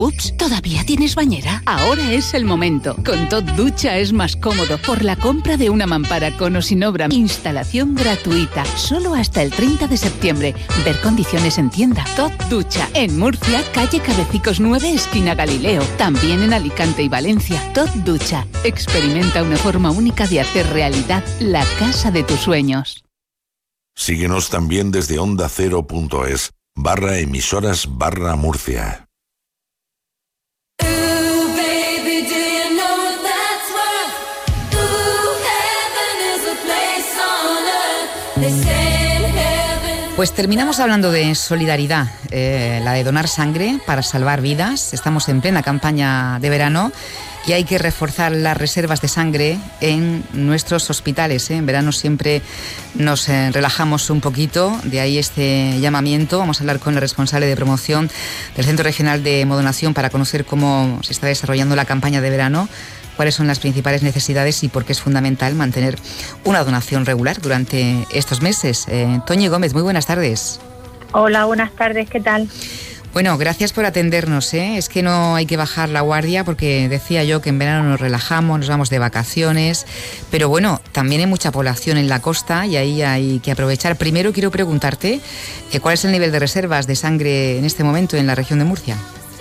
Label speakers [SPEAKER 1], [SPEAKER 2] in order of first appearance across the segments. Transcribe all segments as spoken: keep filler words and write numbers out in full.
[SPEAKER 1] Ups, ¿todavía tienes bañera? Ahora es el momento. Con Tot Ducha es más cómodo por la compra de una mampara con o sin obra. Instalación gratuita, solo hasta el treinta de septiembre. Ver condiciones en tienda. Tot Ducha, en Murcia, calle Cabecicos nueve, esquina Galileo. También en Alicante y Valencia. Tot Ducha, experimenta una forma única de hacer realidad la casa de tus sueños.
[SPEAKER 2] Síguenos también desde onda cero punto es, barra emisoras barra Murcia.
[SPEAKER 3] Pues terminamos hablando de solidaridad, eh, la de donar sangre para salvar vidas. Estamos en plena campaña de verano y hay que reforzar las reservas de sangre en nuestros hospitales, ¿eh? En verano siempre nos eh, relajamos un poquito, de ahí este llamamiento. Vamos a hablar con la responsable de promoción del Centro Regional de Hemodonación para conocer cómo se está desarrollando la campaña de verano, cuáles son las principales necesidades y por qué es fundamental mantener una donación regular durante estos meses. Eh, Toñi Gómez, muy buenas tardes.
[SPEAKER 4] Hola, buenas tardes, ¿qué tal?
[SPEAKER 3] Bueno, gracias por atendernos, ¿eh? Es que no hay que bajar la guardia porque decía yo que en verano nos relajamos, nos vamos de vacaciones, pero bueno, también hay mucha población en la costa y ahí hay que aprovechar. Primero quiero preguntarte, eh, ¿cuál es el nivel de reservas de sangre en este momento en la región de Murcia?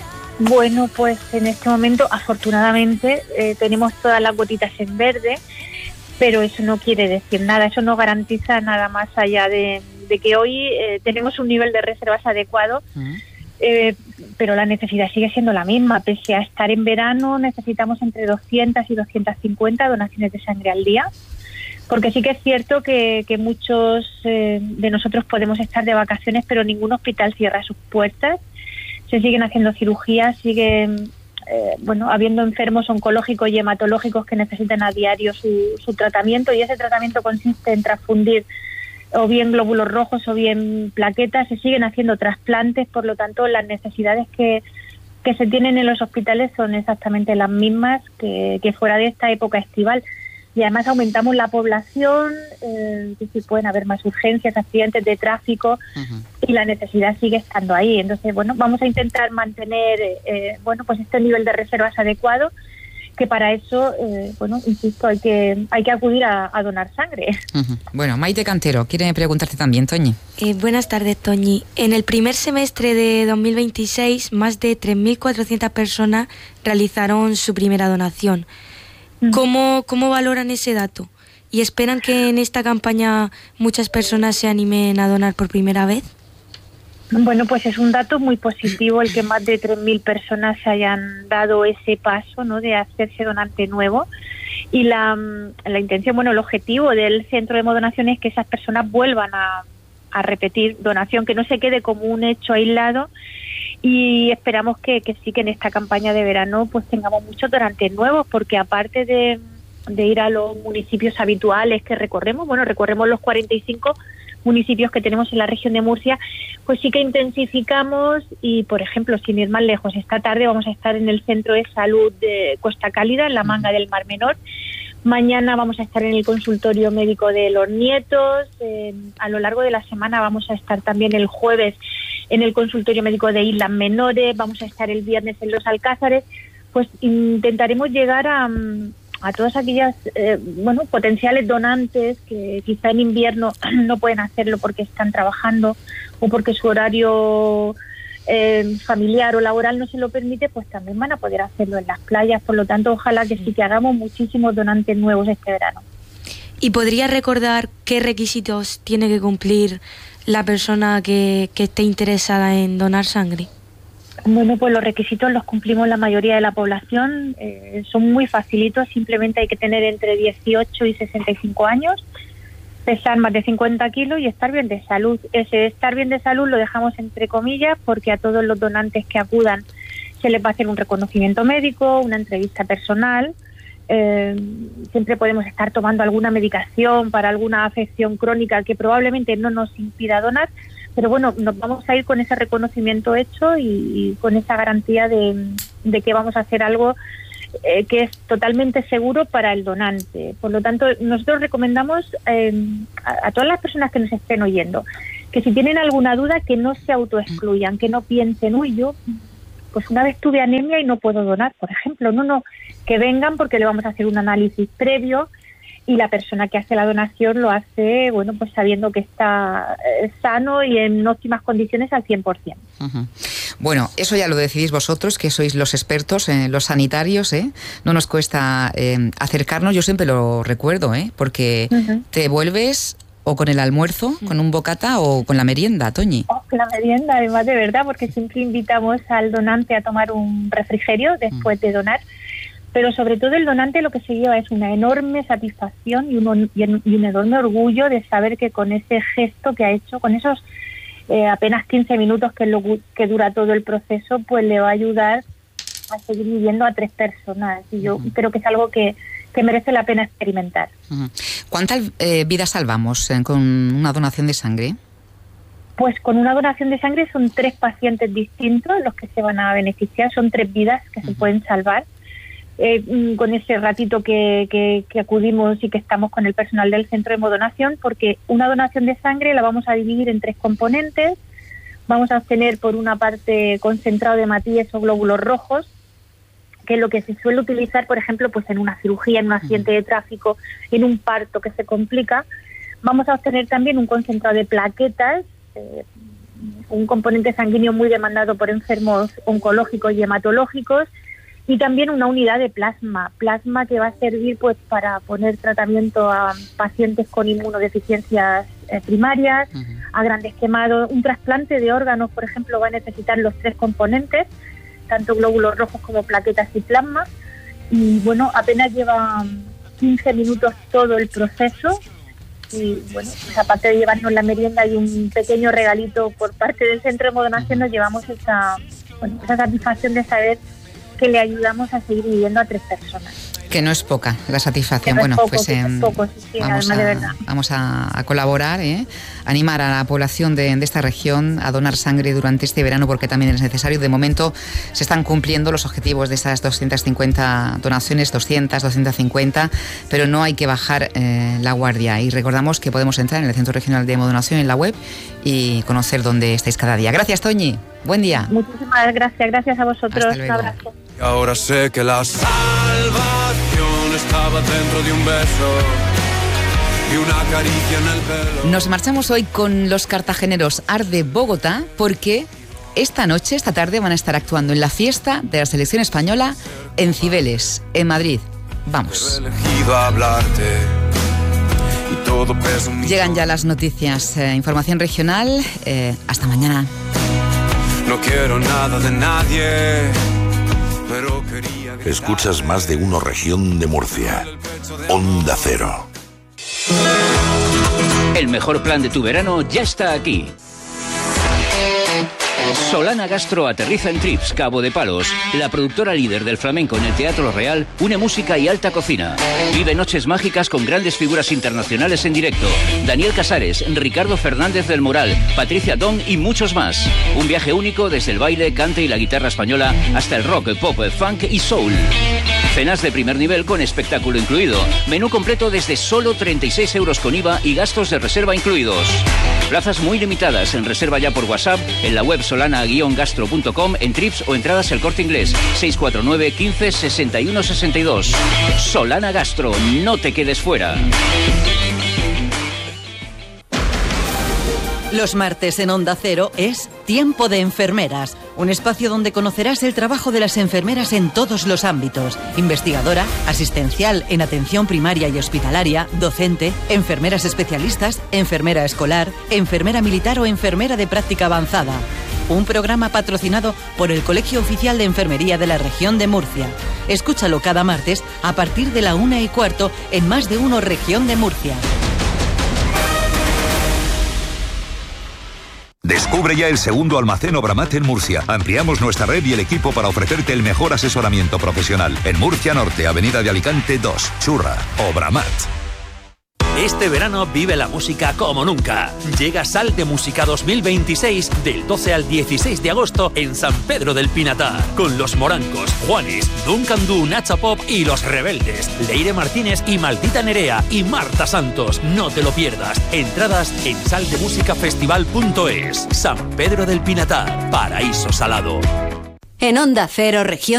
[SPEAKER 4] Bueno, pues en este momento, afortunadamente, eh, tenemos todas las gotitas en verde, pero eso no quiere decir nada, eso no garantiza nada más allá de, de que hoy eh, tenemos un nivel de reservas adecuado, uh-huh. eh, pero la necesidad sigue siendo la misma. Pese a estar en verano, necesitamos entre doscientas y doscientas cincuenta donaciones de sangre al día, porque sí que es cierto que, que muchos eh, de nosotros podemos estar de vacaciones, pero ningún hospital cierra sus puertas. Se siguen haciendo cirugías, siguen eh, bueno, habiendo enfermos oncológicos y hematológicos que necesitan a diario su, su tratamiento, y ese tratamiento consiste en transfundir o bien glóbulos rojos o bien plaquetas. Se siguen haciendo trasplantes, por lo tanto las necesidades que, que se tienen en los hospitales son exactamente las mismas que, que fuera de esta época estival. Y además aumentamos la población, eh, que sí pueden haber más urgencias, accidentes de tráfico, uh-huh. y la necesidad sigue estando ahí. Entonces, bueno, vamos a intentar mantener, eh, bueno, pues este nivel de reservas adecuado, que para eso, eh, bueno, insisto, hay que hay que acudir a, a donar sangre.
[SPEAKER 3] Uh-huh. Bueno, Maite Cantero, quiere preguntarte también, Toñi.
[SPEAKER 5] Eh, buenas tardes, Toñi. En el primer semestre de dos mil veintiséis, más de tres mil cuatrocientas personas realizaron su primera donación. ¿Cómo, ¿Cómo valoran ese dato? ¿Y esperan que en esta campaña muchas personas se animen a donar por primera vez?
[SPEAKER 4] Bueno, pues es un dato muy positivo el que más de tres mil personas se hayan dado ese paso, ¿no?, de hacerse donante nuevo. Y la, la intención, bueno, el objetivo del Centro de Hemodonación es que esas personas vuelvan a, a repetir donación, que no se quede como un hecho aislado. Y esperamos que, que sí que en esta campaña de verano pues tengamos muchos donantes nuevos, porque aparte de, de ir a los municipios habituales que recorremos, bueno, recorremos los cuarenta y cinco municipios que tenemos en la región de Murcia, pues sí que intensificamos y, por ejemplo, sin ir más lejos, esta tarde vamos a estar en el Centro de Salud de Costa Cálida, en la Manga del Mar Menor. Mañana vamos a estar en el consultorio médico de Los Nietos. Eh, a lo largo de la semana vamos a estar también el jueves en el consultorio médico de Islas Menores, vamos a estar el viernes en Los Alcázares. Pues intentaremos llegar a, a todas aquellas eh, bueno, potenciales donantes que quizá en invierno no pueden hacerlo porque están trabajando o porque su horario eh, familiar o laboral no se lo permite, pues también van a poder hacerlo en las playas. Por lo tanto, ojalá que sí que hagamos muchísimos donantes nuevos este verano.
[SPEAKER 5] ¿Y podría recordar qué requisitos tiene que cumplir la persona que, que esté interesada en donar sangre?
[SPEAKER 4] Bueno, pues los requisitos los cumplimos la mayoría de la población, eh, son muy facilitos, simplemente hay que tener entre dieciocho y sesenta y cinco años, pesar más de cincuenta kilos y estar bien de salud. Ese estar bien de salud lo dejamos entre comillas porque a todos los donantes que acudan se les va a hacer un reconocimiento médico, una entrevista personal. Eh, siempre podemos estar tomando alguna medicación para alguna afección crónica que probablemente no nos impida donar, pero bueno, nos vamos a ir con ese reconocimiento hecho y, y con esa garantía de, de que vamos a hacer algo eh, que es totalmente seguro para el donante. Por lo tanto, nosotros recomendamos eh, a, a todas las personas que nos estén oyendo que si tienen alguna duda que no se autoexcluyan, que no piensen, uy, yo pues una vez tuve anemia y no puedo donar, por ejemplo. No, no, que vengan porque le vamos a hacer un análisis previo y la persona que hace la donación lo hace, bueno, pues sabiendo que está eh, sano y en óptimas condiciones al cien por ciento.
[SPEAKER 3] Uh-huh. Bueno, eso ya lo decidís vosotros, que sois los expertos, eh, los sanitarios, ¿eh? No nos cuesta eh, acercarnos, yo siempre lo recuerdo, ¿eh? Porque uh-huh. te vuelves o con el almuerzo, con un bocata o con la merienda, Toñi.
[SPEAKER 4] Oh, la merienda, además, de verdad, porque siempre invitamos al donante a tomar un refrigerio después uh-huh. de donar. Pero sobre todo el donante lo que se lleva es una enorme satisfacción y un, y un enorme orgullo de saber que con ese gesto que ha hecho, con esos eh, apenas quince minutos que, lo, que dura todo el proceso, pues le va a ayudar a seguir viviendo a tres personas. Y yo uh-huh. creo que es algo que, que merece la pena experimentar.
[SPEAKER 3] Uh-huh. ¿Cuántas eh, vidas salvamos eh, con una donación de sangre?
[SPEAKER 4] Pues con una donación de sangre son tres pacientes distintos los que se van a beneficiar, son tres vidas que uh-huh. se pueden salvar. Eh, con ese ratito que, que, que acudimos y que estamos con el personal del centro de hemodonación, porque una donación de sangre la vamos a dividir en tres componentes. Vamos a obtener por una parte concentrado de hematíes o glóbulos rojos, que es lo que se suele utilizar, por ejemplo, pues en una cirugía, en un accidente de tráfico, en un parto que se complica. Vamos a obtener también un concentrado de plaquetas, eh, un componente sanguíneo muy demandado por enfermos oncológicos y hematológicos, y también una unidad de plasma, plasma que va a servir pues para poner tratamiento a pacientes con inmunodeficiencias eh, primarias, uh-huh. a grandes quemados. Un trasplante de órganos, por ejemplo, va a necesitar los tres componentes, tanto glóbulos rojos como plaquetas y plasma. Y bueno, apenas lleva quince minutos todo el proceso. Y bueno, pues aparte de llevarnos la merienda y un pequeño regalito por parte del centro de hemodonación, nos llevamos esa, bueno, esa satisfacción de saber que le ayudamos a seguir viviendo a tres personas.
[SPEAKER 3] Que no es poca la satisfacción.
[SPEAKER 4] No
[SPEAKER 3] bueno,
[SPEAKER 4] poco,
[SPEAKER 3] pues eh,
[SPEAKER 4] es poco, sí, sí,
[SPEAKER 3] vamos, a,
[SPEAKER 4] de verdad.
[SPEAKER 3] vamos a, a colaborar, ¿eh? animar a la población de, de esta región a donar sangre durante este verano, porque también es necesario. De momento se están cumpliendo los objetivos de esas doscientas cincuenta donaciones, doscientas, doscientas cincuenta, pero no hay que bajar eh, la guardia. Y recordamos que podemos entrar en el Centro Regional de Hemodonación en la web y conocer dónde estáis cada día. Gracias, Toñi. Buen día.
[SPEAKER 4] Muchísimas gracias. Gracias a vosotros.
[SPEAKER 3] Hasta luego.
[SPEAKER 4] Un abrazo.
[SPEAKER 6] Y ahora sé que la salvación estaba dentro de un beso y una caricia en el pelo.
[SPEAKER 3] Nos marchamos hoy con los cartageneros Art de Bogotá, porque esta noche, esta tarde, van a estar actuando en la fiesta de la selección española en Cibeles, en Madrid. Vamos.
[SPEAKER 6] Pero he elegido hablarte y todo pesa un
[SPEAKER 3] Llegan ya las noticias, eh, información regional. Eh, hasta mañana.
[SPEAKER 6] No quiero nada de nadie, pero quería gritar.
[SPEAKER 2] Escuchas Más de Uno Región de Murcia. Onda Cero.
[SPEAKER 7] El mejor plan de tu verano ya está aquí. Solana Gastro aterriza en Trips, Cabo de Palos. La productora líder del flamenco en el Teatro Real une música y alta cocina. Vive noches mágicas con grandes figuras internacionales en directo. Daniel Casares, Ricardo Fernández del Moral, Patricia Don y muchos más. Un viaje único desde el baile, cante y la guitarra española hasta el rock, pop, funk y soul. Cenas de primer nivel con espectáculo incluido. Menú completo desde solo treinta y seis euros con I V A y gastos de reserva incluidos. Plazas muy limitadas. En reserva ya por WhatsApp, en la web solana guion gastro punto com, en Trips o entradas El Corte Inglés. seis cuatro nueve, quince, sesenta y uno, sesenta y dos. Solana Gastro, no te quedes fuera.
[SPEAKER 8] Los martes en Onda Cero es Tiempo de Enfermeras, un espacio donde conocerás el trabajo de las enfermeras en todos los ámbitos: investigadora, asistencial en atención primaria y hospitalaria, docente, enfermeras especialistas, enfermera escolar, enfermera militar o enfermera de práctica avanzada. Un programa patrocinado por el Colegio Oficial de Enfermería de la Región de Murcia. Escúchalo cada martes a partir de la una y cuarto en Más de Uno Región de Murcia.
[SPEAKER 9] Descubre ya el segundo almacén Obramat en Murcia. Ampliamos nuestra red y el equipo para ofrecerte el mejor asesoramiento profesional. En Murcia Norte, Avenida de Alicante dos, Churra, Obramat.
[SPEAKER 10] Este verano vive la música como nunca. Llega Sal de Música dos mil veintiséis del doce al dieciséis de agosto en San Pedro del Pinatar, con Los Morancos, Juanis, Duncan Du, Nacha Pop y Los Rebeldes, Leire Martínez y Maldita Nerea y Marta Santos. No te lo pierdas. Entradas en sal de música festival punto es. San Pedro del Pinatar, paraíso salado.
[SPEAKER 11] En Onda Cero, región